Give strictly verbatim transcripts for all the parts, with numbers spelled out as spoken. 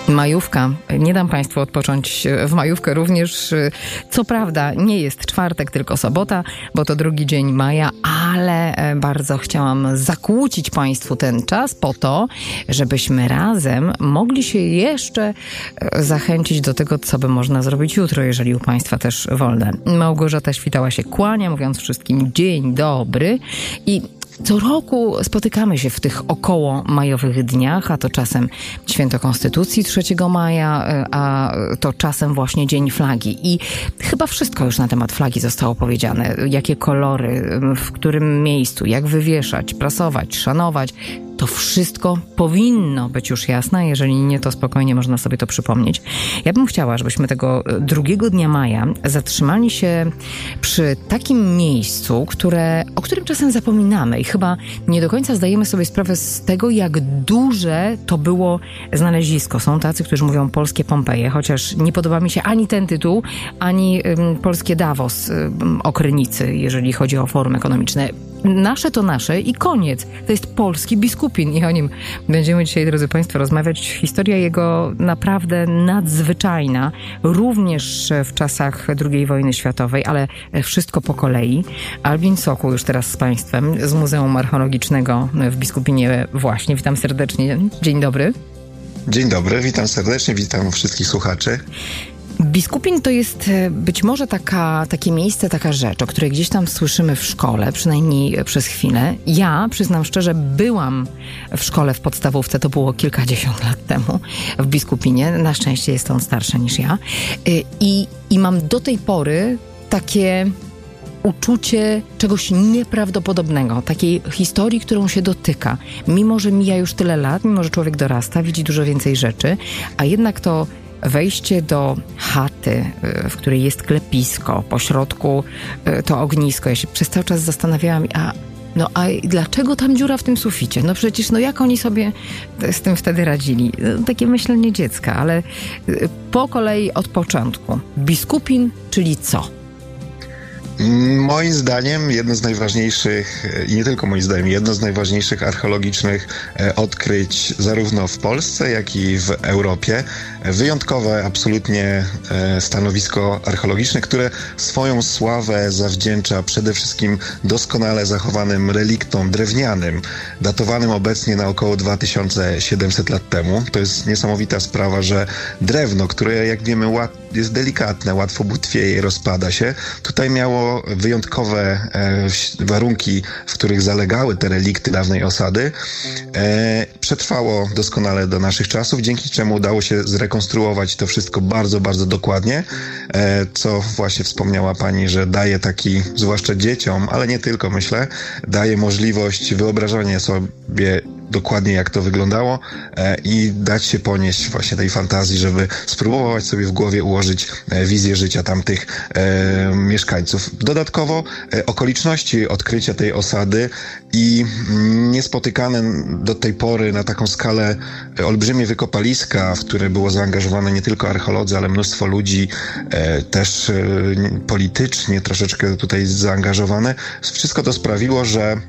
Majówka. Nie dam Państwu odpocząć w majówkę również. Co prawda nie jest czwartek, tylko sobota, bo to drugi dzień maja, ale bardzo chciałam zakłócić Państwu ten czas po to, żebyśmy razem mogli się jeszcze zachęcić do tego, co by można zrobić jutro, jeżeli u Państwa też wolne. Małgorzata Świtała się kłania, mówiąc wszystkim dzień dobry i co roku spotykamy się w tych około majowych dniach, a to czasem Święto Konstytucji trzeciego maja, a to czasem właśnie Dzień Flagi. I chyba wszystko już na temat flagi zostało powiedziane. Jakie kolory, w którym miejscu, jak wywieszać, prasować, szanować. To wszystko powinno być już jasne, jeżeli nie, to spokojnie można sobie to przypomnieć. Ja bym chciała, żebyśmy tego drugiego dnia maja zatrzymali się przy takim miejscu, które, o którym czasem zapominamy i chyba nie do końca zdajemy sobie sprawę z tego, jak duże to było znalezisko. Są tacy, którzy mówią polskie Pompeje, chociaż nie podoba mi się ani ten tytuł, ani um, polskie Davos um, o Krynicy, jeżeli chodzi o forum ekonomiczne. Nasze to nasze i koniec. To jest polski biskupin i o nim będziemy dzisiaj, drodzy Państwo, rozmawiać. Historia jego naprawdę nadzwyczajna, również w czasach drugiej wojny światowej, ale wszystko po kolei. Albin Sokół już teraz z Państwem z Muzeum Archeologicznego w Biskupinie właśnie. Witam serdecznie. Dzień dobry. Dzień dobry, witam serdecznie, witam wszystkich słuchaczy. Biskupin to jest być może taka, takie miejsce, taka rzecz, o której gdzieś tam słyszymy w szkole, przynajmniej przez chwilę. Ja, przyznam szczerze, byłam w szkole w podstawówce, to było kilkadziesiąt lat temu, w Biskupinie. Na szczęście jest on starszy niż ja. I, i mam do tej pory takie uczucie czegoś nieprawdopodobnego, takiej historii, którą się dotyka. Mimo że mija już tyle lat, mimo że człowiek dorasta, widzi dużo więcej rzeczy, a jednak to wejście do chaty, w której jest klepisko, po środku to ognisko. Ja się przez cały czas zastanawiałam, a no a dlaczego tam dziura w tym suficie? No przecież, no jak oni sobie z tym wtedy radzili? No, takie myślenie dziecka, ale po kolei od początku. Biskupin, czyli co? Moim zdaniem jedno z najważniejszych, i nie tylko moim zdaniem, jedno z najważniejszych archeologicznych odkryć zarówno w Polsce, jak i w Europie. Wyjątkowe absolutnie stanowisko archeologiczne, które swoją sławę zawdzięcza przede wszystkim doskonale zachowanym reliktom drewnianym, datowanym obecnie na około dwa tysiące siedemset lat temu. To jest niesamowita sprawa, że drewno, które jak wiemy jest delikatne, łatwo butwieje, rozpada się, tutaj miało wyjątkowe e, warunki, w których zalegały te relikty dawnej osady. E, przetrwało doskonale do naszych czasów, dzięki czemu udało się zrekonstruować to wszystko bardzo, bardzo dokładnie, e, co właśnie wspomniała Pani, że daje taki, zwłaszcza dzieciom, ale nie tylko, myślę, daje możliwość wyobrażania sobie dokładnie jak to wyglądało e, i dać się ponieść właśnie tej fantazji, żeby spróbować sobie w głowie ułożyć e, wizję życia tamtych e, mieszkańców. Dodatkowo e, okoliczności odkrycia tej osady i mm, niespotykane do tej pory na taką skalę e, olbrzymie wykopaliska, w które było zaangażowane nie tylko archeolodzy, ale mnóstwo ludzi e, też e, politycznie troszeczkę tutaj zaangażowane. Wszystko to sprawiło, że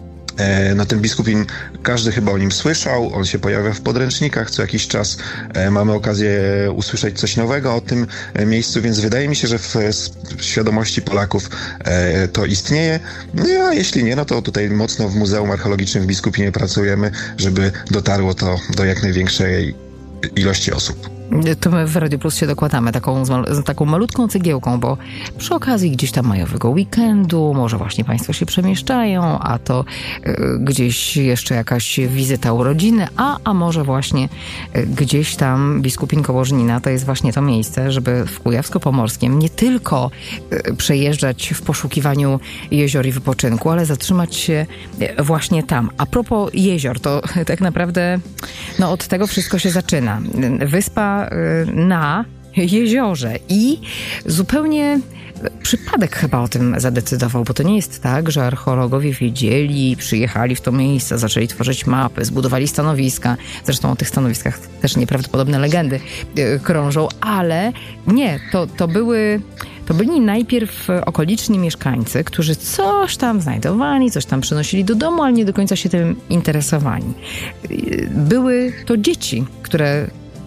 no ten Biskupin, każdy chyba o nim słyszał, on się pojawia w podręcznikach, co jakiś czas e, mamy okazję usłyszeć coś nowego o tym e, miejscu, więc wydaje mi się, że w, w świadomości Polaków e, to istnieje. No a jeśli nie, no to tutaj mocno w Muzeum Archeologicznym w Biskupinie pracujemy, żeby dotarło to do jak największej ilości osób. To my w Radio Plus się dokładamy taką, taką malutką cegiełką, bo przy okazji gdzieś tam majowego weekendu, może właśnie Państwo się przemieszczają, a to y, gdzieś jeszcze jakaś wizyta urodziny, a, a może właśnie y, gdzieś tam Biskupin koło Żnina to jest właśnie to miejsce, żeby w Kujawsko-Pomorskiem nie tylko y, przejeżdżać w poszukiwaniu jezior i wypoczynku, ale zatrzymać się y, właśnie tam. A propos jezior, to y, tak naprawdę no, od tego wszystko się zaczyna. Wyspa na jeziorze i zupełnie przypadek chyba o tym zadecydował, bo to nie jest tak, że archeologowie wiedzieli, przyjechali w to miejsce, zaczęli tworzyć mapy, zbudowali stanowiska. Zresztą o tych stanowiskach też nieprawdopodobne legendy yy, krążą, ale nie, to, to były... To byli najpierw okoliczni mieszkańcy, którzy coś tam znajdowali, coś tam przynosili do domu, ale nie do końca się tym interesowali. Były to dzieci, które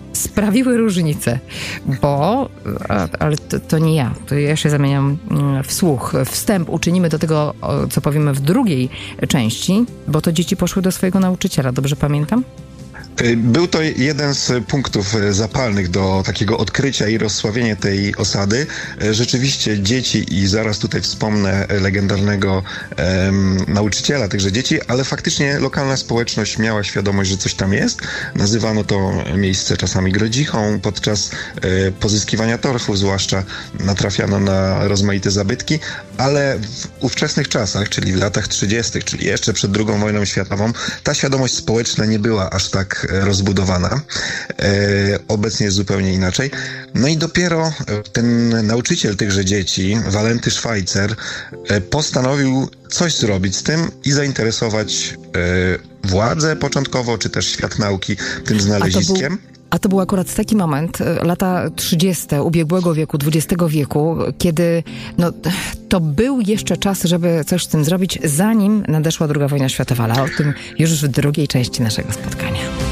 sprawiły różnicę, bo, ale to, to nie ja, to ja się zamieniam w słuch. Wstęp uczynimy do tego, co powiemy w drugiej części, bo to dzieci poszły do swojego nauczyciela, dobrze pamiętam? Był to jeden z punktów zapalnych do takiego odkrycia i rozsławienia tej osady. Rzeczywiście dzieci, i zaraz tutaj wspomnę legendarnego um, nauczyciela tychże dzieci, ale faktycznie lokalna społeczność miała świadomość, że coś tam jest. Nazywano to miejsce czasami Grodzichą. Podczas e, pozyskiwania torfów zwłaszcza natrafiano na rozmaite zabytki, ale w ówczesnych czasach, czyli w latach trzydziestych, czyli jeszcze przed drugą wojną światową, ta świadomość społeczna nie była aż tak rozbudowana. E, obecnie jest zupełnie inaczej. No i dopiero ten nauczyciel tychże dzieci, Walenty Szwajcer, e, postanowił coś zrobić z tym i zainteresować e, władzę początkowo, czy też świat nauki tym znaleziskiem. A to był akurat taki moment, lata trzydzieste ubiegłego wieku, dwudziestego wieku, kiedy no, to był jeszcze czas, żeby coś z tym zrobić, zanim nadeszła druga wojna światowa, ale o tym już w drugiej części naszego spotkania.